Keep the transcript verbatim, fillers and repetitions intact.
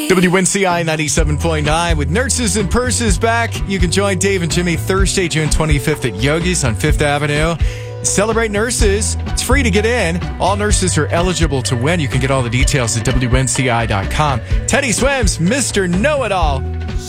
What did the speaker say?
W N C I ninety-seven point nine with Nurses and Purses back. You can join Dave and Jimmy Thursday, June twenty-fifth at Yogi's on Fifth Avenue. Celebrate Nurses. It's free to get in. All nurses are eligible to win. You can get all the details at W N C I dot com. Teddy Swims, Mister Know-It-All.